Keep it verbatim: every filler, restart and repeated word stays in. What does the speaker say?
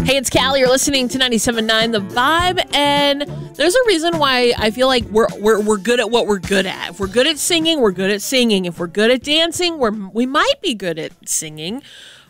Hey, it's Callie. You're listening to ninety-seven point nine The Vibe, and there's a reason why I feel like we're we're we're good at what we're good at. If we're good at singing, we're good at singing. If we're good at dancing, we're we might be good at singing.